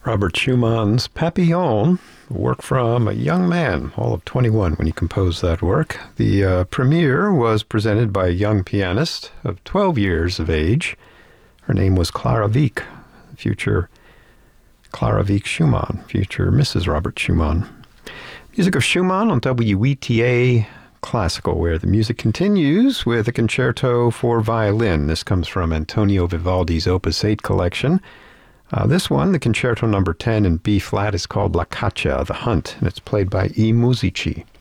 Robert Schumann's Papillon, a work from a young man, all of 21 when he composed that work. The premiere was presented by a young pianist of 12 years of age. Her name was Clara Wieck, future Clara Wieck Schumann, future Mrs. Robert Schumann. Music of Schumann on WETA Classical, where the music continues with a concerto for violin. This comes from Antonio Vivaldi's Opus 8 collection. This one, the concerto number 10 in B flat, is called La Caccia, the Hunt, and it's played by I Musici.